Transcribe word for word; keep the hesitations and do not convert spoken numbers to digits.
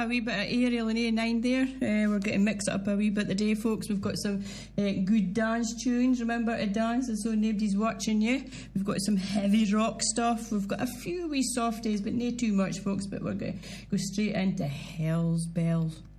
a wee bit of Ariel and A nine there. Uh, we're going to mix it up a wee bit today, folks. We've got some uh, good dance tunes. Remember to dance and so nobody's watching you. We've got some heavy rock stuff. We've got a few wee softies, but not too much, folks. But we're going to go straight into Hell's Bells.